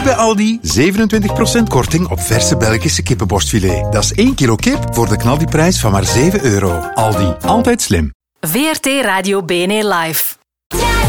bij Aldi 27% korting op verse Belgische kippenborstfilet. Dat is 1 kilo kip voor de knaldiprijs van maar €7. Aldi, altijd slim. VRT Radio BNE Live.